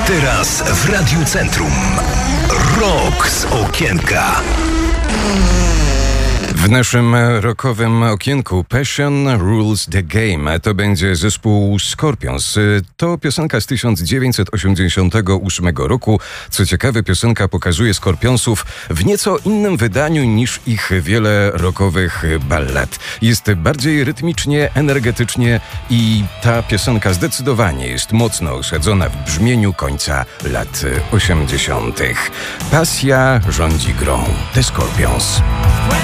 Teraz w Radiu Centrum. Rok z okienka. W naszym rockowym okienku Passion Rules the Game to będzie zespół Scorpions. To piosenka z 1988 roku. Co ciekawe, piosenka pokazuje Scorpionsów w nieco innym wydaniu niż ich wiele rockowych ballad. Jest bardziej rytmicznie, energetycznie i ta piosenka zdecydowanie jest mocno osadzona w brzmieniu końca lat 80. Pasja rządzi grą. The Scorpions.